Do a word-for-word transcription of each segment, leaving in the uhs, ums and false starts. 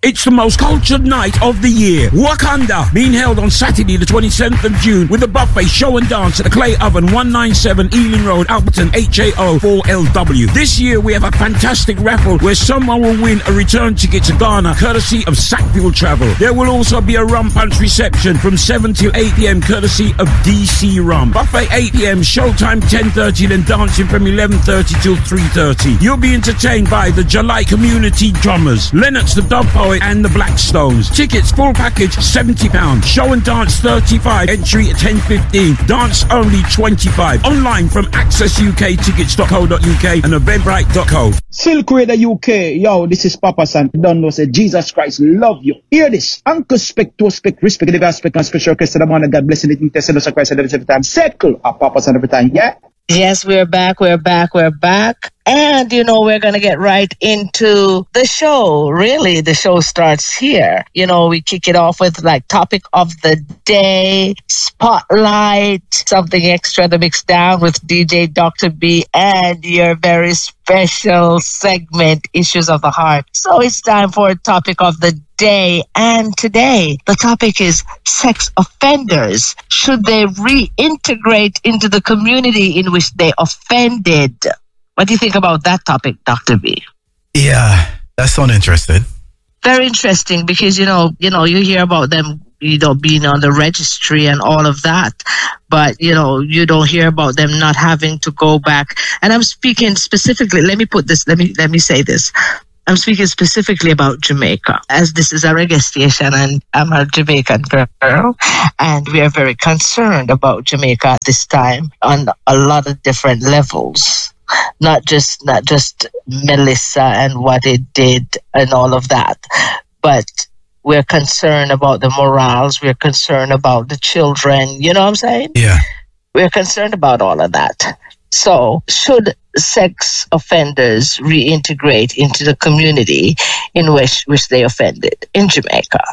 It's the most cultured night of the year. Wakanda, being held on Saturday the twenty-seventh of June with a buffet, show and dance at the Clay Oven, one ninety-seven Ealing Road, Alberton, H A O four L W. This year we have a fantastic raffle where someone will win a return ticket to Ghana courtesy of Sackville Travel. There will also be a rum punch reception from seven till eight p.m. courtesy of D C Rum. Buffet eight p.m, showtime ten thirty, then dancing from eleven thirty till three thirty. You'll be entertained by the July Community Drummers, Lennox the Dog Poet and the Blackstones. Tickets full package seventy pounds. Show and dance thirty-five. Entry at ten fifteen. Dance only twenty-five. Online from access u k tickets dot co dot u k and eventbrite dot co. Silk Raider U K, yo, this is Papa San. Don't know, say Jesus Christ love you. Hear this. Uncle spec to spec, respect the aspect and special request to the man of God blessing it in Tesla Christ every time. Circle a Papa San every time, yeah? Yes, we're back, we're back, we're back. And, you know, we're going to get right into the show. Really, the show starts here. You know, we kick it off with, like, topic of the day, spotlight, something extra to mix down with D J Doctor B, and your very special segment, Issues of the Heart. So it's time for a topic of the day. And today, the topic is sex offenders. Should they reintegrate into the community in which they offended? What do you think about that topic, Doctor B? Yeah, that sounds interesting. Very interesting because, you know, you know, you hear about them, you know, being on the registry and all of that, but, you know, you don't hear about them not having to go back. And I'm speaking specifically, let me put this, let me, let me say this. I'm speaking specifically about Jamaica, as this is a reggae station and I'm a Jamaican girl, and we are very concerned about Jamaica at this time on a lot of different levels. Not just not just Melissa and what it did and all of that, but we're concerned about the morals. We're concerned about the children. You know what I'm saying? Yeah. We're concerned about all of that. So should sex offenders reintegrate into the community in which, which they offended in Jamaica?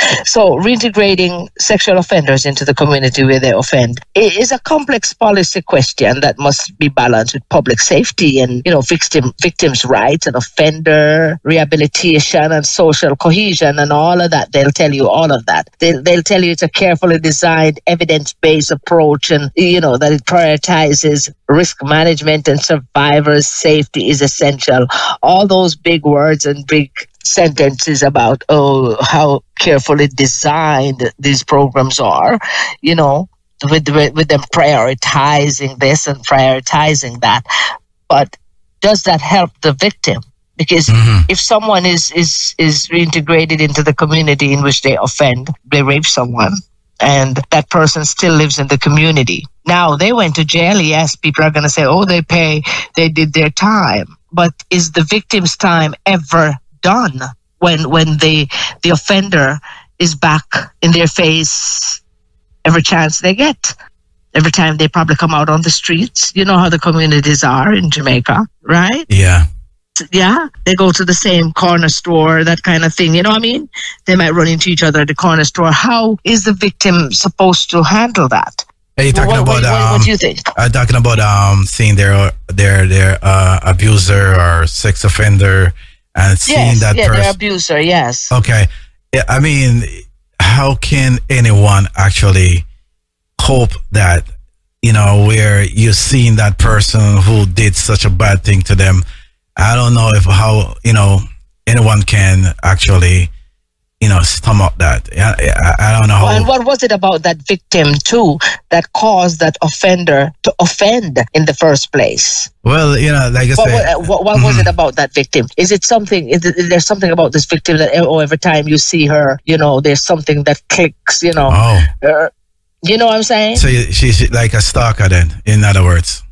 So reintegrating sexual offenders into the community where they offend is a complex policy question that must be balanced with public safety and, you know, victim victims' rights and offender rehabilitation and social cohesion and all of that. They'll tell you all of that. They'll, they'll tell you it's a carefully designed, evidence-based approach and, you know, that it prioritizes risk management and survivors' safety is essential. All those big words and big sentences about, oh, how carefully designed these programs are, you know, with, with, with them prioritizing this and prioritizing that. But does that help the victim? Because mm-hmm. if someone is, is, is reintegrated into the community in which they offend, they rape someone, and that person still lives in the community. Now, they went to jail, yes, people are going to say, oh, they pay, they did their time. But is the victim's time ever done when when the the offender is back in their face every chance they get, every time they probably come out on the streets? You know how the communities are in Jamaica, right? Yeah. Yeah, they go to the same corner store, that kind of thing. You know what I mean? They might run into each other at the corner store. How is the victim supposed to handle that? Are you talking what, about what, um, what do you think? I'm talking about um seeing their their their uh, abuser or sex offender and seeing yes, that yeah, person. their abuser, yes. Okay. Yeah, I mean, how can anyone actually hope that, you know, where you're seeing that person who did such a bad thing to them? I don't know if how, you know, anyone can actually, you know, stomach that. I, I, I don't know how. Well, and what was it about that victim, too, that caused that offender to offend in the first place? Well, you know, like I what, said. What, what, what mm-hmm. was it about that victim? Is it something, is, it, is there something about this victim that, oh, every time you see her, you know, there's something that clicks, you know? Oh. Uh, you know what I'm saying? So she's like a stalker then, in other words.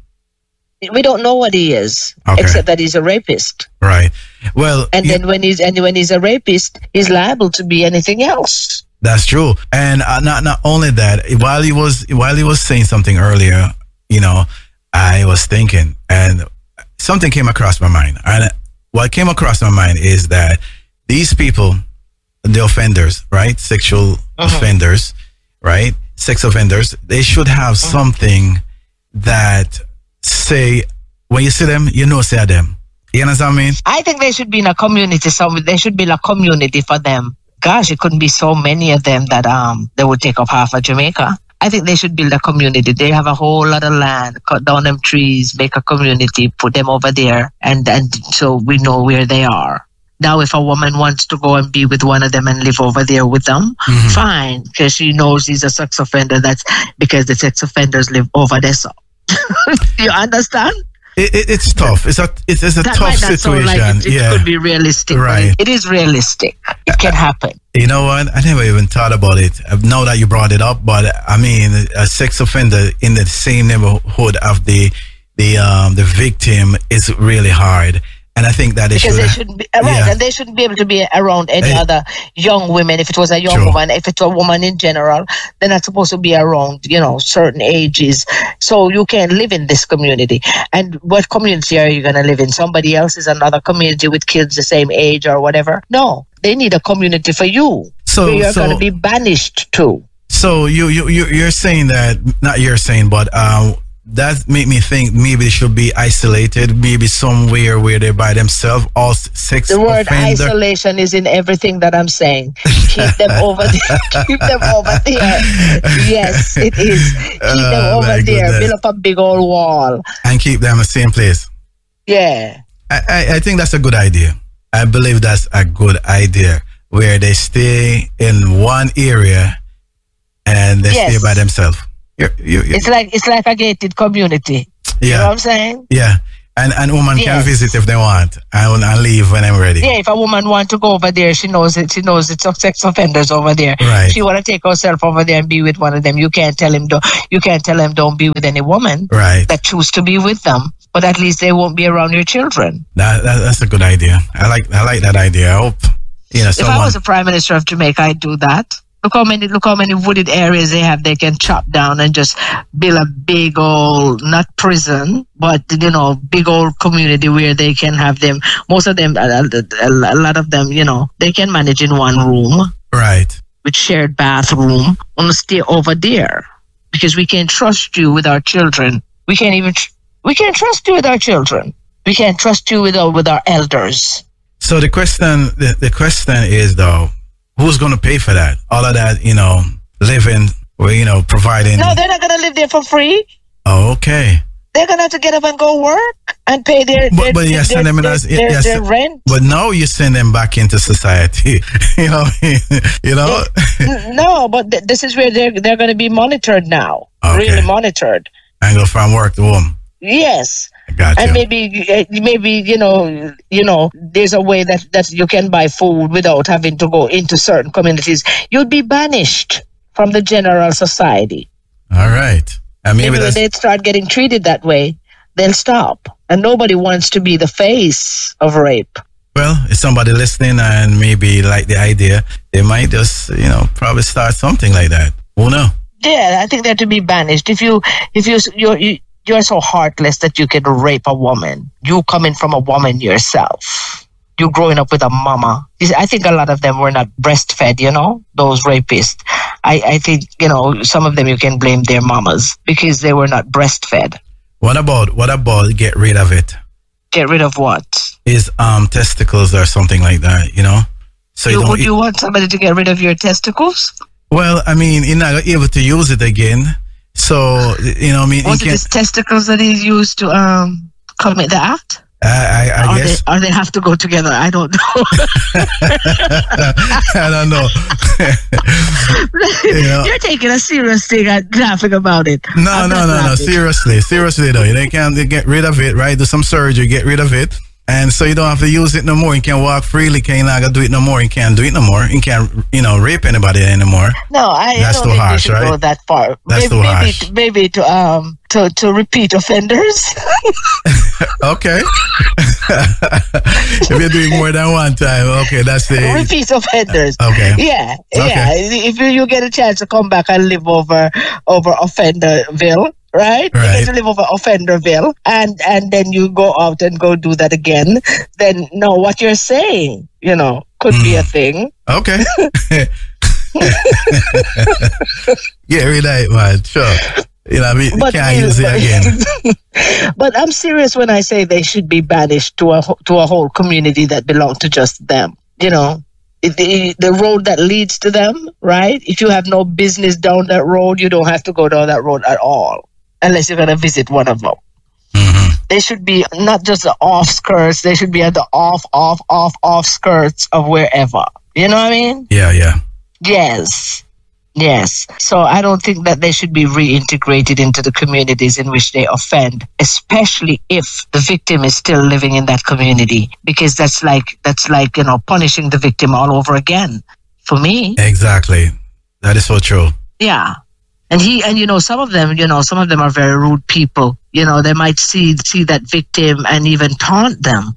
We don't know what he is, okay. except that he's a rapist. Right. Well, and then when he's and when he's a rapist, he's liable to be anything else. That's true. And uh, not not only that, while he was while he was saying something earlier, you know, I was thinking, and something came across my mind. And what came across my mind is that these people, the offenders, right, sexual uh-huh. offenders, right, sex offenders, they should have uh-huh. something that say when you see them, you know, say them. You know what I mean? I think they should be in a community. So there should be a community for them. Gosh, it couldn't be so many of them that um they would take up half of Jamaica. I think they should build a community. They have a whole lot of land, cut down them trees, make a community, put them over there, and, and so we know where they are. Now, if a woman wants to go and be with one of them and live over there with them, mm-hmm. fine, because she knows he's a sex offender. That's because the sex offenders live over there. So, you understand? It, it, it's tough. It's a it's, it's a that tough might not situation. Sound like it, it yeah. could be realistic. Right. It is realistic. It can happen. You know what? I never even thought about it. I know that you brought it up, but I mean, a sex offender in the same neighborhood of the the um the victim is really hard. And I think that they because should, they shouldn't be right, yeah. and they shouldn't be able to be around any Hey. other young women. If it was a young True. woman, if it's a woman in general, they're not supposed to be around, you know, certain ages. So you can't live in this community. And what community are you going to live in? Somebody else is another community with kids the same age or whatever. No, they need a community for you. So- where you're so- going to be banished to. So you you you you're saying that, not you're saying, but um that made me think maybe they should be isolated, maybe somewhere where they're by themselves, all sex The word offender. isolation is in everything that I'm saying. Keep them over there. Keep them over there. Yes, it is. Keep Oh, them over my there. goodness. Build up a big old wall. And keep them in the same place. Yeah. I, I, I think that's a good idea. I believe that's a good idea where they stay in one area and they Yes. stay by themselves. You, you, you, It's like it's like a gated community. You know yeah, what I'm saying? yeah. And and woman can Yes. visit if they want and, and leave when I'm ready. Yeah, if a woman want to go over there, she knows it. She knows it's sex offenders over there. Right. She want to take herself over there and be with one of them. You can't tell him. Don't, you can't tell him don't be with any woman Right. that choose to be with them. But at least they won't be around your children. That, that that's a good idea. I like I like that idea. I hope you know If someone. I was a prime minister of Jamaica, I'd do that. Look how many look how many wooded areas they have. They can chop down and just build a big old, not prison, but you know, big old community where they can have them. Most of them, a, a, a lot of them, you know, they can manage in one room right. with shared bathroom. Want to stay over there because we can't trust you with our children. We can't even tr- we can't trust you with our children. We can't trust you with our with our elders. So the question the, the question is though, who's going to pay for that? All of that, you know, living, or, you know, providing. No, they're not gonna live there for free. Oh, okay. They're gonna have to get up and go work and pay their But, their, but you their, send them in their, as, their, yes, their rent. but now you send them back into society. you know, you know. N- no, but th- this is where they're they're gonna be monitored now. Okay. Really monitored. And go from work to home. Yes. I got And you. maybe, uh, maybe you know, you know, there's a way that, that you can buy food without having to go into certain communities. You'd be banished from the general society. All right. And maybe, Maybe when that's they start getting treated that way, they'll stop. And nobody wants to be the face of rape. well. If somebody listening and maybe like the idea, they might just you know probably start something like that. Who know? Yeah, I think they're to be banished. If you, if you, you're, you, you're so heartless that you can rape a woman. You coming from a woman yourself. You growing up with a mama. You see, I think a lot of them were not breastfed, you know, those rapists. I, I think, you know, some of them you can blame their mamas because they were not breastfed. What about what about get rid of it? Get rid of what? Is um testicles or something like that, you know? So you, You, don't. would you want somebody to get rid of your testicles? well, I mean, you're not able to use it again. So you know, I mean, you Was it can. his testicles that he used to um commit the act? I, I, I or guess They, or they have to go together? I don't know. I don't know. You know? You're taking a serious thing and laughing about it. No, I'm no, not no, no. laughing. Seriously, seriously though, they can they get rid of it, right? Do some surgery, get rid of it, and so you don't have to use it no more. You can walk freely. Can not gonna do it no more. You can't do it no more. You can't, you know, rape anybody anymore. No, I That's don't too think harsh, we should right? go that far. That's maybe, too maybe, harsh. maybe to um to, to repeat offenders. Okay. If you're doing more than one time, okay, that's the repeat offenders. Okay. Yeah, Okay. yeah. If you, you get a chance to come back and live over over Offenderville, right? You Right. get to live over Offenderville, and and then you go out and go do that again. Then no, what you're saying, you know, could be a thing. Okay. Get rid of it, man. Sure. You know, we But, can't use it again. but I'm serious when I say they should be banished to a to a whole community that belongs to just them. You know, it, the, the road that leads to them, right? If you have no business down that road, you don't have to go down that road at all, unless you're going to visit one of them. Mm-hmm. They should be not just the off skirts, they should be at the off, off, off, off skirts of wherever. You know what I mean? Yeah, yeah. Yes. Yes. So I don't think that they should be reintegrated into the communities in which they offend, especially if the victim is still living in that community, because that's like, that's like, you know, punishing the victim all over again for me. Exactly. That is so true. Yeah. And he, and you know, some of them, you know, some of them are very rude people. You know, they might see, see that victim and even taunt them,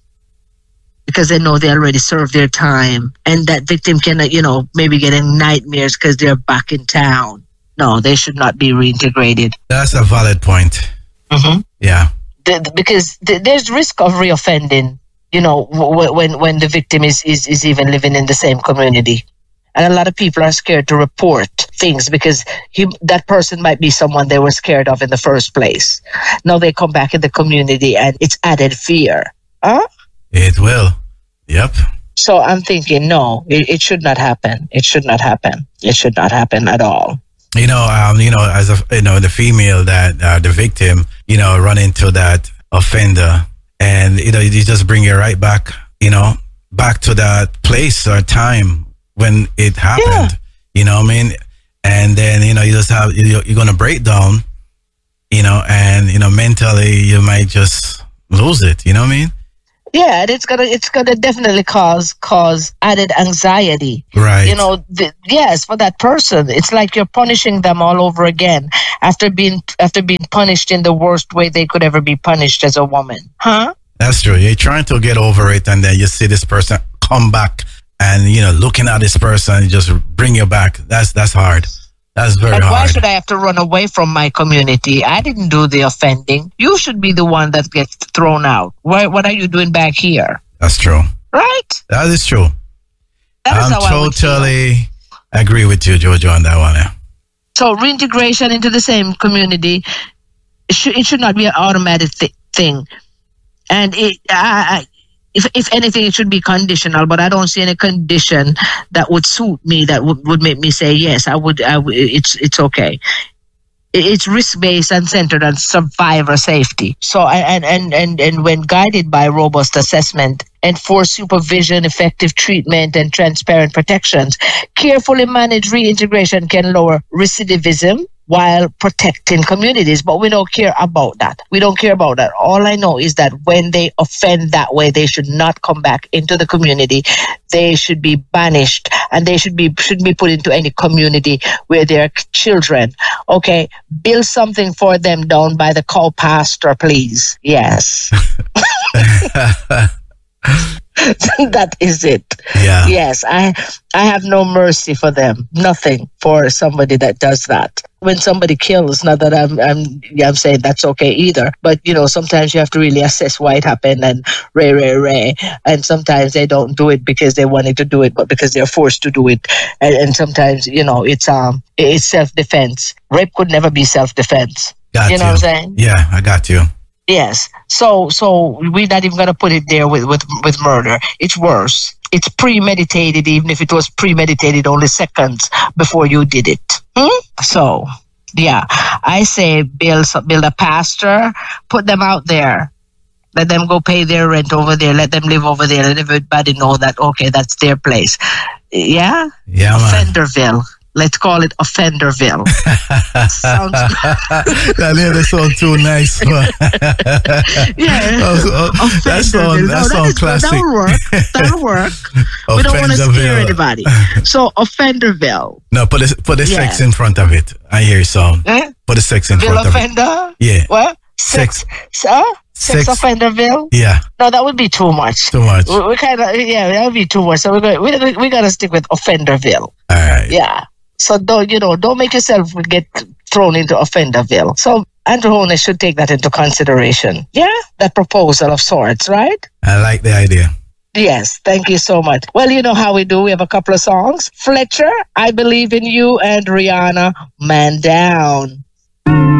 because they know they already served their time, and that victim can, you know, maybe get in nightmares because they're back in town. No, they should not be reintegrated. That's a valid point. Mm-hmm. Yeah. The, the, because the, there's risk of reoffending, you know, w- when when the victim is, is, is even living in the same community. And a lot of people are scared to report things because he, that person might be someone they were scared of in the first place. Now they come back in the community and it's added fear. Huh? It will. Yep. So I'm thinking, no, it, it should not happen. It should not happen. It should not happen at all. You know, um, you know, as a, you know, the female that uh, the victim, you know, run into that offender, and you know, you just bring you right back, you know, back to that place or time when it happened. Yeah. You know what I mean? And then you know, you just have you, you're gonna break down, you know, and you know, mentally you might just lose it. You know what I mean? Yeah, and it's gonna it's gonna definitely cause cause added anxiety. Right. You know, the, yes, for that person, it's like you're punishing them all over again after being after being punished in the worst way they could ever be punished as a woman, huh? That's true. You're trying to get over it, and then you see this person come back, and you know, looking at this person, just bring you back. That's that's hard. That's very and hard. why should I have to run away from my community? I didn't do the offending. You should be the one that gets thrown out. Why, what are you doing back here? That's true. Right? That is true. That is I'm how I would feel. totally agree with you, Jojo, on that one. Yeah. So reintegration into the same community, it should, it should not be an automatic th- thing. And it, I, I, if if anything, it should be conditional. But I don't see any condition that would suit me that would, would make me say yes. I would. I would it's it's okay. It's risk-based and centered on survivor safety. So, and, and, and, and when guided by robust assessment, enforced supervision, effective treatment, and transparent protections, carefully managed reintegration can lower recidivism while protecting communities. But we don't care about that. We don't care about that. All I know is that when they offend that way, they should not come back into the community. They should be banished, and they should be should be put into any community where there are children. Okay, build something for them down by the cow pasture, please. Yes. That is it. Yeah. Yes, I I have no mercy for them. Nothing for somebody that does that. When somebody kills, not that I'm I'm I'm saying that's okay either, but you know, sometimes you have to really assess why it happened and ray ray ray. And sometimes they don't do it because they wanted to do it, but because they're forced to do it. And, and sometimes, you know, it's um it's self defense. Rape could never be self defense. Got you know you. what I'm saying? Yeah, I got you. Yes. So so we're not even gonna put it there with, with, with murder. It's worse. It's premeditated, even if it was premeditated only seconds before you did it. Hmm? So yeah. I say build build a pastor, put them out there. Let them go pay their rent over there. Let them live over there. Let everybody know that okay, that's their place. Yeah? Yeah, man. Offenderville. Let's call it Offenderville. Sounds That name sounds too nice. yeah. Oh, oh, that sounds that No, sounds is- classic. That'll work. That'll work. We don't want to scare Offenderville. anybody. So Offenderville. No, put the put the Yeah. sex in front of it. I hear you sound. Eh? Put the sex in Ville front of it. offender? Yeah. What? Sex. Huh? Sex, Sex. Offenderville? Yeah. No, that would be too much. Too much. We, we kind of yeah, that would be too much. So we're gonna, we we, we got to stick with Offenderville. All right. Yeah. So don't you know? Don't make yourself get thrown into Offenderville. So Andrew Holness should take that into consideration. Yeah, that proposal of sorts, right? I like the idea. Yes, thank you so much. Well, you know how we do. We have a couple of songs. Fletcher, I Believe in You, and Rihanna, Man Down.